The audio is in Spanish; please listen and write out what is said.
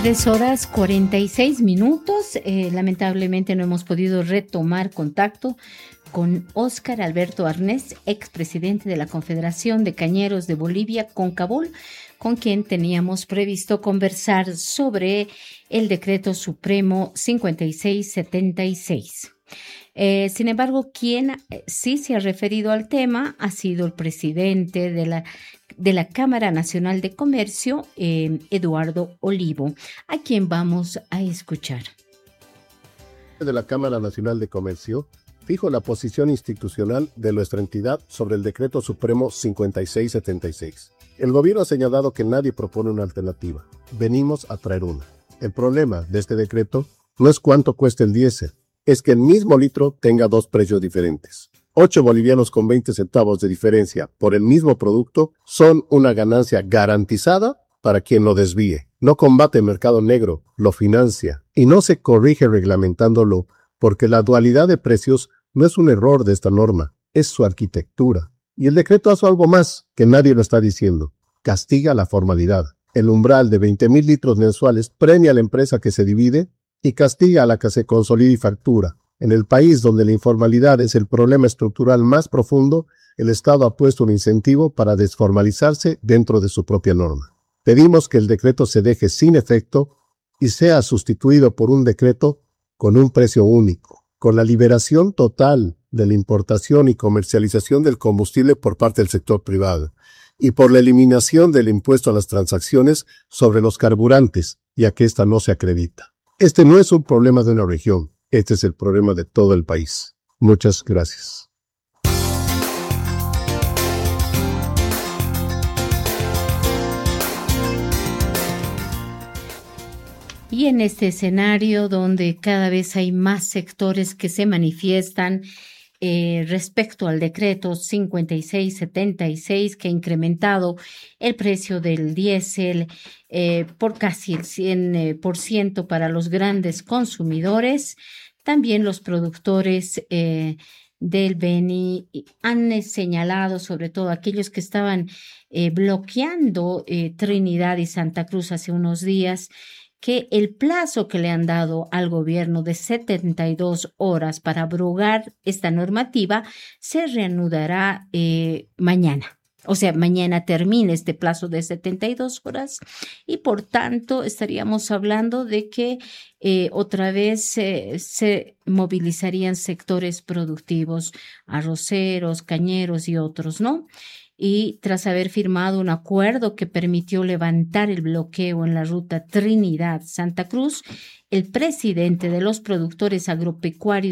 3:46. Lamentablemente no hemos podido retomar contacto con Óscar Alberto Arnés, expresidente de la Confederación de Cañeros de Bolivia, CONCABOL, con quien teníamos previsto conversar sobre el Decreto Supremo 5676. Sin embargo, quien sí se ha referido al tema ha sido el presidente de la Cámara Nacional de Comercio, Eduardo Olivo, a quien vamos a escuchar. De la Cámara Nacional de Comercio, fijo la posición institucional de nuestra entidad sobre el Decreto Supremo 5676. El gobierno ha señalado que nadie propone una alternativa. Venimos a traer una. El problema de este decreto no es cuánto cuesta el diésel, es que el mismo litro tenga dos precios diferentes. 8 bolivianos con 20 centavos de diferencia por el mismo producto son una ganancia garantizada para quien lo desvíe. No combate el mercado negro, lo financia y no se corrige reglamentándolo, porque la dualidad de precios no es un error de esta norma, es su arquitectura. Y el decreto hace algo más que nadie lo está diciendo. Castiga la formalidad. El umbral de 20.000 litros mensuales premia a la empresa que se divide y castiga a la que se consolida y factura. En el país donde la informalidad es el problema estructural más profundo, el Estado ha puesto un incentivo para desformalizarse dentro de su propia norma. Pedimos que el decreto se deje sin efecto y sea sustituido por un decreto con un precio único, con la liberación total de la importación y comercialización del combustible por parte del sector privado y por la eliminación del impuesto a las transacciones sobre los carburantes, ya que ésta no se acredita. Este no es un problema de una región, este es el problema de todo el país. Muchas gracias. Y en este escenario donde cada vez hay más sectores que se manifiestan respecto al decreto 5676, que ha incrementado el precio del diésel por casi el 100% para los grandes consumidores, también los productores del Beni han señalado, sobre todo aquellos que estaban bloqueando Trinidad y Santa Cruz hace unos días, que el plazo que le han dado al gobierno de 72 horas para abrogar esta normativa se reanudará mañana. O sea, mañana termina este plazo de 72 horas y por tanto estaríamos hablando de que otra vez se movilizarían sectores productivos, arroceros, cañeros y otros, ¿no? Y tras haber firmado un acuerdo que permitió levantar el bloqueo en la ruta Trinidad-Santa Cruz, el presidente de los productores agropecuarios